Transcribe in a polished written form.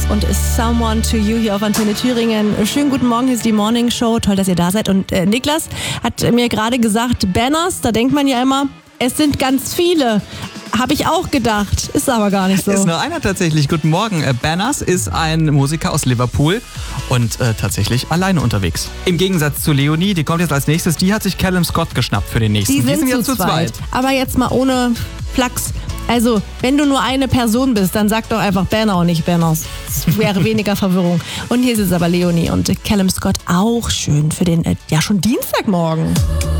und Someone to You hier auf Antenne Thüringen. Schönen guten Morgen, hier ist die Morning Show. Toll, dass ihr da seid. Und Niklas hat mir gerade gesagt, Banners, da denkt man ja immer, es sind ganz viele. Habe ich auch gedacht, ist aber gar nicht so. Ist nur einer tatsächlich. Guten Morgen. Banners ist ein Musiker aus Liverpool und tatsächlich alleine unterwegs. Im Gegensatz zu Leonie, die kommt jetzt als nächstes, die hat sich Callum Scott geschnappt für den nächsten. Die sind jetzt zu zweit. Aber jetzt mal ohne Flachs. Also, wenn du nur eine Person bist, dann sag doch einfach Banner und nicht Banners. Das wäre weniger Verwirrung. Und hier ist es aber Leonie und Callum Scott auch schön für den, schon Dienstagmorgen.